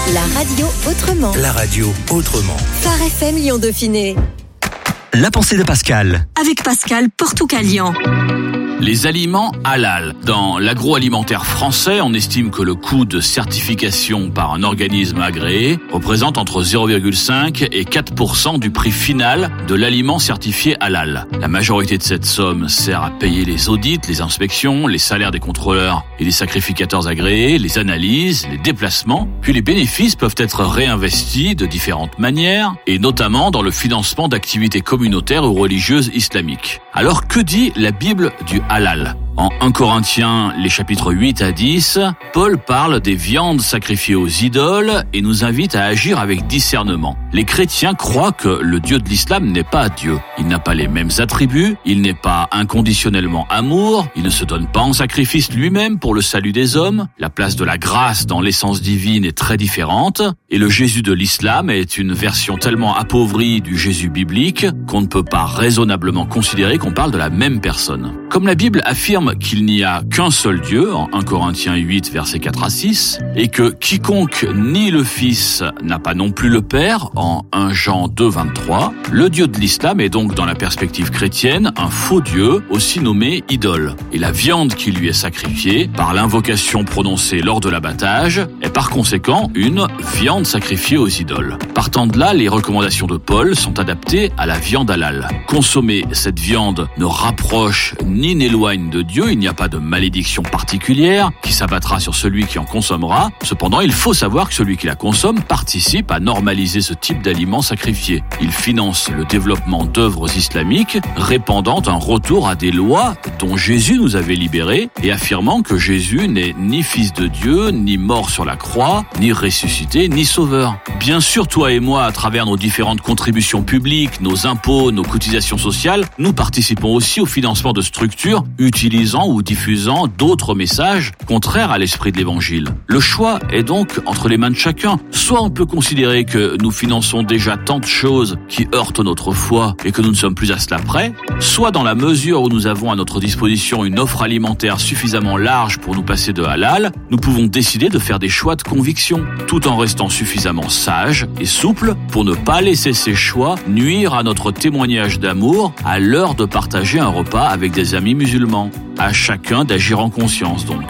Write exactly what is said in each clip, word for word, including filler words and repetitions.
La radio autrement. La radio autrement. Phare F M Lyon Dauphiné. La pensée de Pascal. Avec Pascal Portoucalian. Les aliments halal. Dans l'agroalimentaire français, on estime que le coût de certification par un organisme agréé représente entre zéro virgule cinq et quatre pour cent du prix final de l'aliment certifié halal. La majorité de cette somme sert à payer les audits, les inspections, les salaires des contrôleurs et des sacrificateurs agréés, les analyses, les déplacements. Puis les bénéfices peuvent être réinvestis de différentes manières, et notamment dans le financement d'activités communautaires ou religieuses islamiques. Alors que dit la Bible du halal ? En premier Corinthiens, les chapitres huit à dix, Paul parle des viandes sacrifiées aux idoles et nous invite à agir avec discernement. Les chrétiens croient que le Dieu de l'islam n'est pas Dieu. Il n'a pas les mêmes attributs, il n'est pas inconditionnellement amour, il ne se donne pas en sacrifice lui-même pour le salut des hommes. La place de la grâce dans l'essence divine est très différente, et le Jésus de l'islam est une version tellement appauvrie du Jésus biblique qu'on ne peut pas raisonnablement considérer qu'on parle de la même personne. Comme la Bible affirme qu'il n'y a qu'un seul Dieu, en premier Corinthiens huit, versets quatre à six, et que quiconque nie le Fils n'a pas non plus le Père, en premier Jean deux, vingt-trois, le Dieu de l'islam est donc dans la perspective chrétienne un faux Dieu, aussi nommé idole. Et la viande qui lui est sacrifiée, par l'invocation prononcée lors de l'abattage, est par conséquent une viande sacrifiée aux idoles. Partant de là, les recommandations de Paul sont adaptées à la viande halal. Consommer cette viande ne rapproche ni n'éloigne de Dieu, il n'y a pas de malédiction particulière qui s'abattra sur celui qui en consommera. Cependant, il faut savoir que celui qui la consomme participe à normaliser ce type d'aliment sacrifié. Il finance le développement d'œuvres islamiques répandant un retour à des lois dont Jésus nous avait libérés et affirmant que Jésus n'est ni fils de Dieu, ni mort sur la croix, ni ressuscité, ni sauveur. Bien sûr, toi et moi, à travers nos différentes contributions publiques, nos impôts, nos cotisations sociales, nous participons aussi au financement de structures utilisant ou diffusant d'autres messages contraires à l'esprit de l'évangile. Le choix est donc entre les mains de chacun. Soit on peut considérer que nous finançons déjà tant de choses qui heurtent notre foi et que nous ne sommes plus à cela près, soit dans la mesure où nous avons à notre disposition une offre alimentaire suffisamment large pour nous passer de halal, nous pouvons décider de faire des choix de conviction, tout en restant suffisamment sages et souples pour ne pas laisser ces choix nuire à notre témoignage d'amour à l'heure de partager un repas avec des amis musulmans. À chacun d'agir en conscience donc.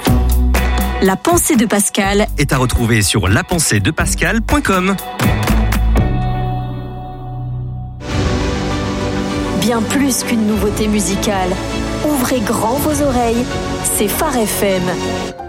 La pensée de Pascal Est à retrouver sur la pensée de pascal point com. Bien plus qu'une nouveauté musicale. Ouvrez grand vos oreilles, c'est Phare F M.